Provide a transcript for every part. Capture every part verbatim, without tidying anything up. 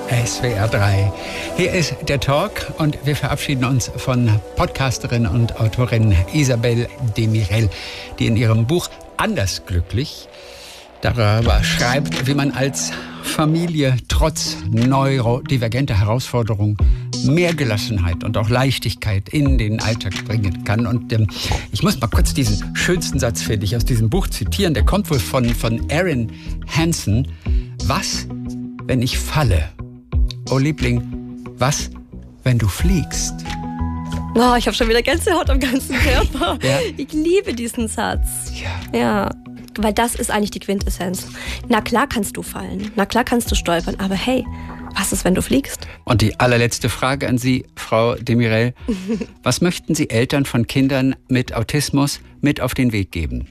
S W R drei. Hier ist der Talk und wir verabschieden uns von Podcasterin und Autorin Isabelle Demirel, die in ihrem Buch Anders glücklich darüber schreibt, wie man als Familie trotz neurodivergenter Herausforderungen mehr Gelassenheit und auch Leichtigkeit in den Alltag bringen kann. Und ähm, ich muss mal kurz diesen schönsten Satz für dich aus diesem Buch zitieren. Der kommt wohl von, von Erin Hansen. Was, wenn ich falle? Oh Liebling, was, wenn du fliegst? Oh, ich habe schon wieder Gänsehaut am ganzen Körper. Ja. Ich liebe diesen Satz. Ja. Ja, weil das ist eigentlich die Quintessenz. Na klar kannst du fallen, na klar kannst du stolpern, aber hey, was ist, wenn du fliegst? Und die allerletzte Frage an Sie, Frau Demirel. Was möchten Sie Eltern von Kindern mit Autismus mit auf den Weg geben?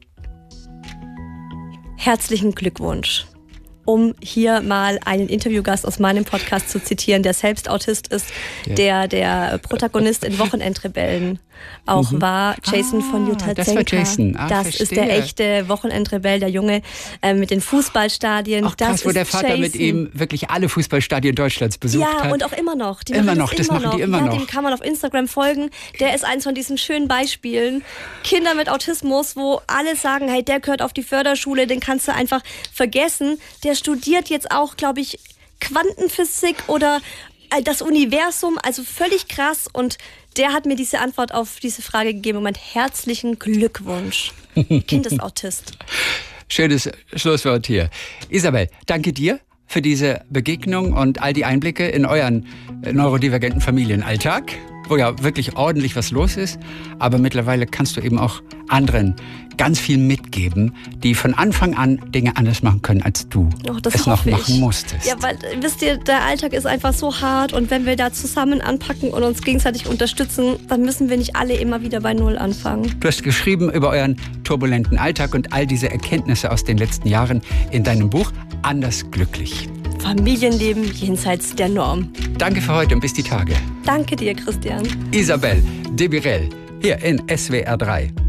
Herzlichen Glückwunsch. Um hier mal einen Interviewgast aus meinem Podcast zu zitieren, der selbst Autist ist, ja. der der Protagonist in Wochenendrebellen auch mhm. war, Jason ah, von Jutta das war Jason. Ah, das verstehe. ist der echte Wochenendrebell, der Junge äh, mit den Fußballstadien. Ach, krass, das wo ist der Vater Jason. mit ihm wirklich alle Fußballstadien Deutschlands besucht ja, hat. Ja, und auch immer noch. Die immer machen noch, das, das, das immer machen die noch. immer ja, noch. Dem kann man auf Instagram folgen. Der ist eins von diesen schönen Beispielen. Kinder mit Autismus, wo alle sagen, hey, der gehört auf die Förderschule, den kannst du einfach vergessen. Der studiert jetzt auch, glaube ich, Quantenphysik oder das Universum, also völlig krass. Und der hat mir diese Antwort auf diese Frage gegeben und meint, herzlichen Glückwunsch. Kind ist Autist. Schönes Schlusswort hier. Isabel, danke dir für diese Begegnung und all die Einblicke in euren neurodivergenten Familienalltag, wo ja wirklich ordentlich was los ist. Aber mittlerweile kannst du eben auch anderen ganz viel mitgeben, die von Anfang an Dinge anders machen können, als du oh, das es noch ich. machen musstest. Ja, weil, wisst ihr, der Alltag ist einfach so hart und wenn wir da zusammen anpacken und uns gegenseitig unterstützen, dann müssen wir nicht alle immer wieder bei Null anfangen. Du hast geschrieben über euren turbulenten Alltag und all diese Erkenntnisse aus den letzten Jahren in deinem Buch Anders glücklich. Familienleben jenseits der Norm. Danke für heute und bis die Tage. Danke dir, Christian. Isabelle Demirel, hier in S W R drei.